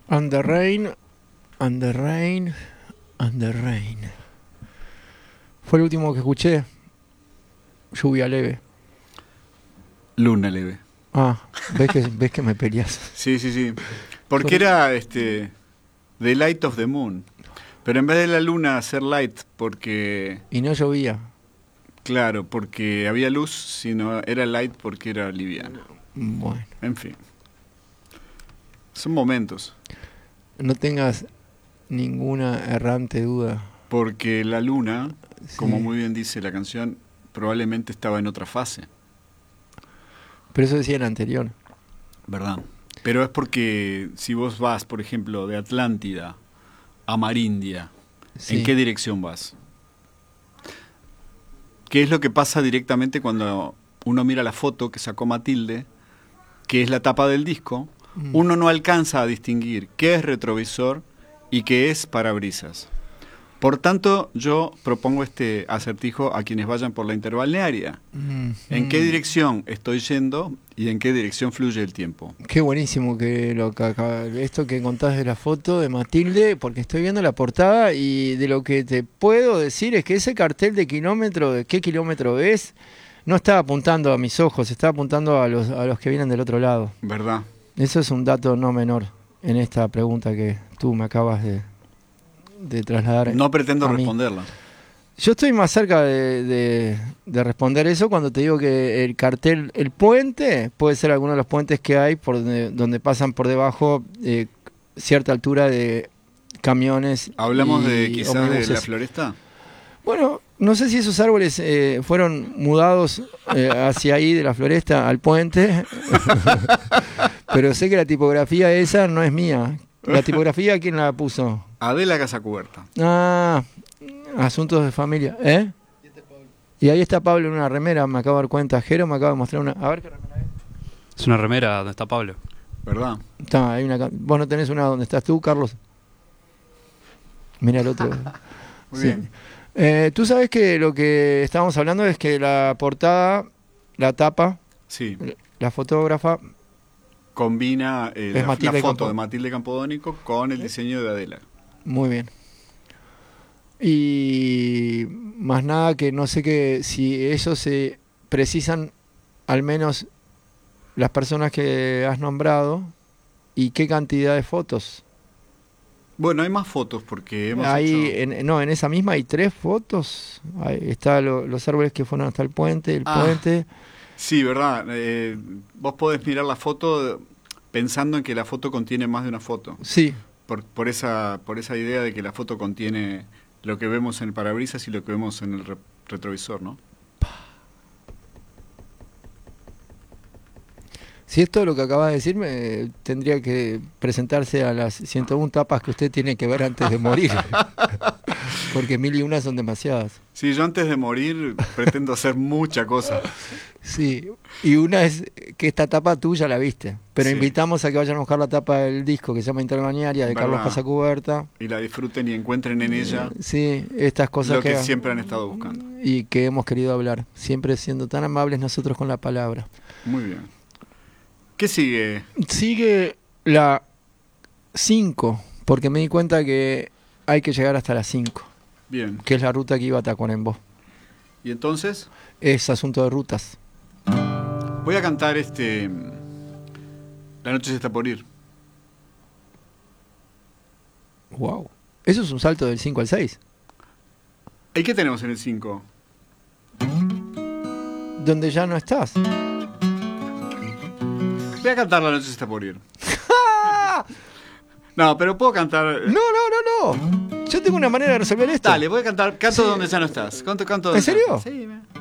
And the rain, and the rain, and the rain. Fue el último que escuché. Lluvia leve. Luna leve. Ah, ves que me peleas. Sí, sí, sí. Porque era The Light of the Moon. Pero en vez de la luna hacer light, porque... Y no llovía. Claro, porque había luz, sino era light porque era liviana. Bueno. En fin. Son momentos. No tengas ninguna errante duda. Porque la luna, Sí. como muy bien dice la canción, probablemente estaba en otra fase. Pero eso decía el anterior. ¿Verdad? Pero es porque si vos vas, por ejemplo, de Atlántida a Marindia, Sí. ¿en qué dirección vas? ¿Qué es lo que pasa directamente cuando uno mira la foto que sacó Matilde, que es la tapa del disco? Uno no alcanza a distinguir qué es retrovisor y qué es parabrisas. Por tanto, yo propongo este acertijo a quienes vayan por la interbalnearia. ¿En qué dirección estoy yendo y en qué dirección fluye el tiempo? Qué buenísimo que esto que contás de la foto de Matilde, porque estoy viendo la portada y de lo que te puedo decir es que ese cartel de kilómetro, de qué kilómetro es, no está apuntando a mis ojos, está apuntando a los que vienen del otro lado. ¿Verdad? Eso es un dato no menor en esta pregunta que tú me acabas de trasladar. No pretendo a mí. responderla. Yo estoy más cerca de responder eso cuando te digo que el cartel, el puente, puede ser alguno de los puentes que hay por donde pasan por debajo cierta altura de camiones. ¿Hablamos y de quizás ómnibus. de la floresta? Bueno, no sé si esos árboles fueron mudados hacia ahí de la floresta al puente, pero sé que la tipografía esa no es mía. ¿La tipografía quién la puso? Adela Casacuberta. Ah, asuntos de familia, ¿eh? Y ahí está Pablo en una remera, me acabo de dar cuenta. Jero me acaba de mostrar una. A ver qué remera es. Es una remera donde está Pablo. ¿Verdad? Está, hay una. Vos no tenés una donde estás tú, Carlos. Mira el otro. Muy Sí. bien. Tú sabes que lo que estábamos hablando es que la portada, la tapa, Sí. la fotógrafa. Combina la Matilde foto Campo. de Matilde Campodónico con el diseño de Adela. Muy bien. Y más nada que no sé que si eso se precisan al menos las personas que has nombrado y qué cantidad de fotos. Bueno, hay más fotos porque hemos Ahí, hecho... en esa misma hay 3 fotos. Ahí está los árboles que fueron hasta el puente, puente. Sí, ¿verdad? Vos podés mirar la foto pensando en que la foto contiene más de una foto. Sí, Por esa idea de que la foto contiene lo que vemos en el parabrisas y lo que vemos en el retrovisor, ¿no? si es todo lo que acabas de decirme, tendría que presentarse a las 101 tapas que usted tiene que ver antes de morir. Porque 1001 son demasiadas. Sí, yo antes de morir pretendo hacer mucha cosa. Sí, y una es que esta tapa tú ya la viste, pero Sí. invitamos a que vayan a buscar la tapa del disco que se llama Interbalnearia de ¿Verdad? Carlos Casacuberta. Y la disfruten y encuentren en ella Sí, estas cosas lo que siempre han estado buscando. y que hemos querido hablar, siempre siendo tan amables nosotros con la palabra. Muy bien. ¿Qué sigue? Sigue la 5, porque me di cuenta que hay que llegar hasta la 5, Bien. que es la ruta que iba a Tacuarembó. ¿Y entonces? Es asunto de rutas. Voy a cantar La noche se está por ir. Wow. Eso es un salto del 5 al 6. ¿Y qué tenemos en el 5? Donde ya no estás. Voy a cantar La noche se está por ir. No, pero puedo cantar... No. Yo tengo una manera de resolver esto. Dale, voy a cantar Canto Sí. donde ya no estás. Canto ¿En donde ya no serio? estás. Sí,